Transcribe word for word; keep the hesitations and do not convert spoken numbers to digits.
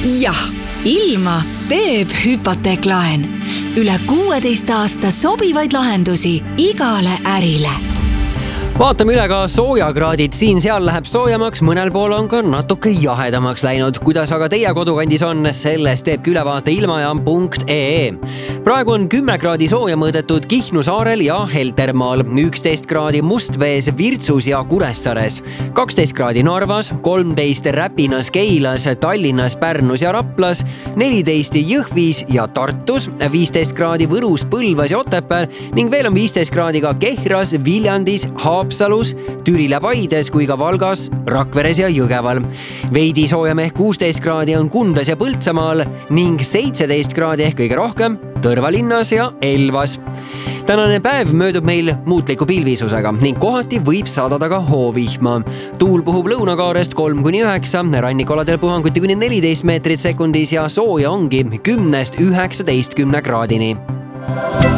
jah, ilma teeb hüpoteeklaen. Üle kuueteist aasta sobivaid lahendusi igale ärile. Vaatame üle ka soojakraadid. Siin-seal läheb soojamaks, mõnel pool on ka natuke jahedamaks läinud. Kuidas aga teie kodukandis on, sellest teebki ülevaate ilmajaam punkt ee. Praegu on kümme kraadi sooja mõõdetud Kihnu saarel ja Heltermaal, üksteist kraadi Mustvees, Virtsus ja Kuressaares, kaksteist kraadi Narvas, kolmteist Räpinas, Keilas, Tallinnas, Pärnus ja Raplas, neliteist Jõhvis ja Tartus, viisteist kraadi Võrus, Põlvas ja Otepääl ning veel on viisteist kraadi ka Kehras, Viljandis, Haapsalus, Türil ja Paides kui ka Valgas, Rakveres ja Jõgeval. Veidi soojem ehk kuusteist kraadi on Kundas ja Põltsamaal ning seitseteist kraadi ehk kõige rohkem Tõrva linnas ja Elvas. Tänane päev möödub meil muutliku pilvisusega ning kohati võib sadada ka hoovihma. Tuul puhub lõunakaarest kolm kuni üheksa, rannikoladel puhanguti kuni neliteist meetrit sekundis ja sooja ongi kümnest üheksateistkümne kraadini.